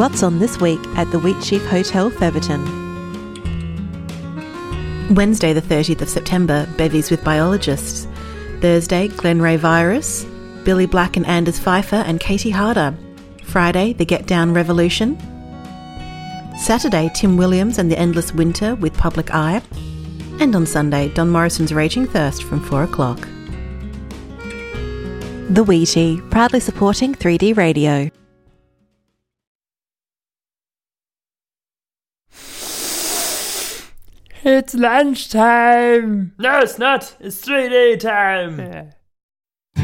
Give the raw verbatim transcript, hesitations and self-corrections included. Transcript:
What's on this week at the Wheatsheaf Hotel, Featherton? Wednesday the thirtieth of September, bevies with biologists. Thursday, Glenray Virus, Billy Black and Anders Pfeiffer and Katie Harder. Friday, the Get Down Revolution. Saturday, Tim Williams and the Endless Winter with Public Eye. And on Sunday, Don Morrison's Raging Thirst from four o'clock. The Wheatie, proudly supporting three D Radio. It's lunchtime. No, it's not. It's three D time. Yeah.